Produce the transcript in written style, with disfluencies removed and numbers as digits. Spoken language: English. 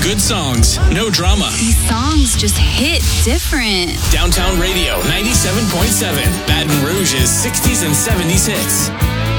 Good songs, no drama. These songs just hit different. Downtown Radio 97.7. Baton Rouge's 60s and 70s hits.